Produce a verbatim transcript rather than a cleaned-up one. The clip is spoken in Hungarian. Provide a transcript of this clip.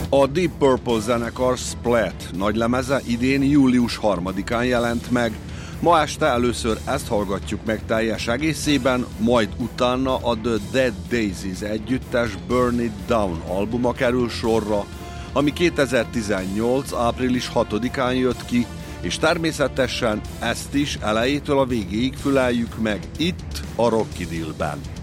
A Deep Purple zenekar Splat nagylemeze idén július harmadikán jelent meg. Ma este először ezt hallgatjuk meg teljes egészében, majd utána a The Dead Daisies együttes Burn It Down albuma kerül sorra, ami kétezer-tizennyolc április hatodikán jött ki, és természetesen ezt is elejétől a végéig füleljük meg itt a Rock Idillben.